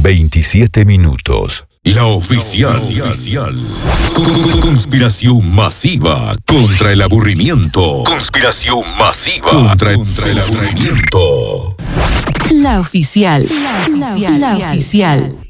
27 minutos. La oficial. Conspiración masiva contra el aburrimiento. Conspiración masiva contra el aburrimiento. La oficial. La oficial.